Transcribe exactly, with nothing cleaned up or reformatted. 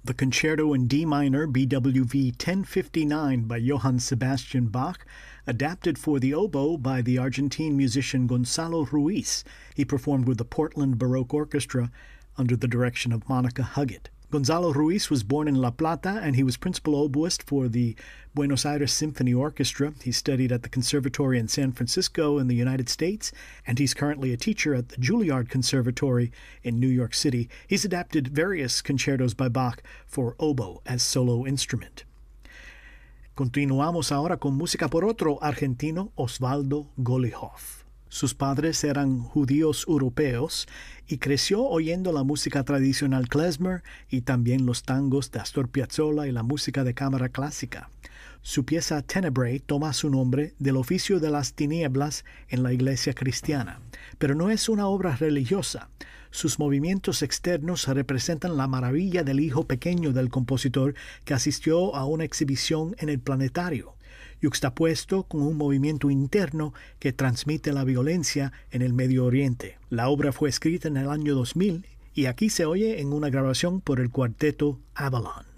The Concerto in D minor, B W V ten fifty-nine by Johann Sebastian Bach, adapted for the oboe by the Argentine musician Gonzalo Ruiz. He performed with the Portland Baroque Orchestra under the direction of Monica Huggett. Gonzalo Ruiz was born in La Plata, and he was principal oboist for the Buenos Aires Symphony Orchestra. He studied at the Conservatory in San Francisco in the United States, and he's currently a teacher at the Juilliard Conservatory in New York City. He's adapted various concertos by Bach for oboe as solo instrument. Continuamos ahora con música por otro argentino, Osvaldo Golijov. Sus padres eran judíos europeos y creció oyendo la música tradicional klezmer y también los tangos de Astor Piazzolla y la música de cámara clásica. Su pieza Tenebrae toma su nombre del oficio de las tinieblas en la iglesia cristiana, pero no es una obra religiosa. Sus movimientos externos representan la maravilla del hijo pequeño del compositor que asistió a una exhibición en el planetario, yuxtapuesto con un movimiento interno que transmite la violencia en el Medio Oriente. La obra fue escrita en el año dos mil y aquí se oye en una grabación por el cuarteto Avalon.